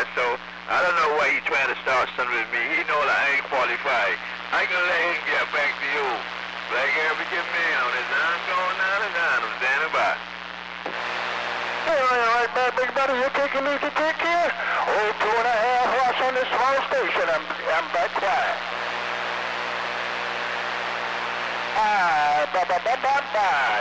that, so I don't know why he's trying to start something with me. He know that I ain't qualified. I can let him get back to you. Black African man on his arm going down and down. I'm standing by. All right, man, big buddy, you take it easy, take care. Oh, 2.5 watts on this small station. I'm back quiet. Bye.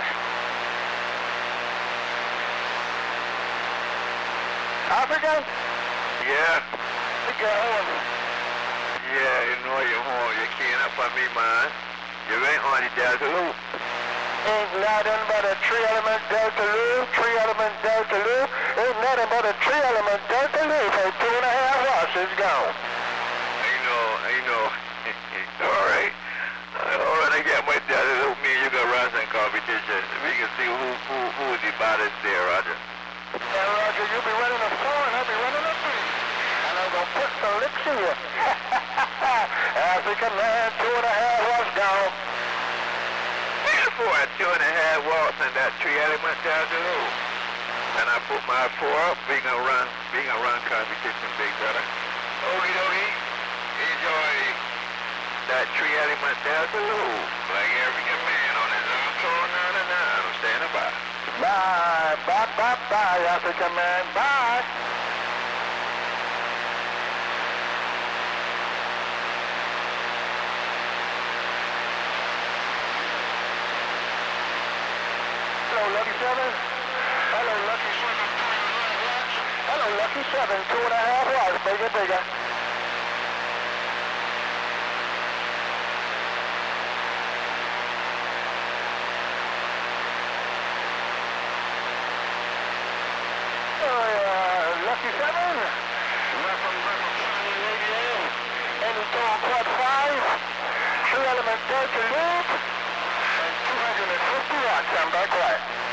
African? Yeah. Get home. Yeah, you know you're home. You can't up on me, man. You ain't on the Delta Loop. Ain't nothing but a 3-element Delta Loop, 3-element Delta Loop. Ain't nothing but a 3-element Delta Loop. For 2.5 watts, it's gone. I know. All right. When I get my Delta Loop, me and you gonna run some competition. We can see who is the baddest there, Roger. Yeah, Roger, you be running a 4 and I'll be running a 3. And I'm gonna put some licks in you. African man, 2.5 watts gone. For at 2.5 watts and that 3-element Delta Loop. And I put my 4 up, we gonna run competition, big brother. Okie. Enjoy that 3-element Delta Loop. Like African man on his own phone, I'm standing by. Bye, African man, bye. Hello, Lucky 7. Hello, Lucky 7. Hello, Lucky 7. 2.5 watts. Bigger. Oh, yeah. Lucky 7. Nothing but a sunny radio. Anytone quad 5. 3-element Delta Loop. And 250 watts. I'm back right.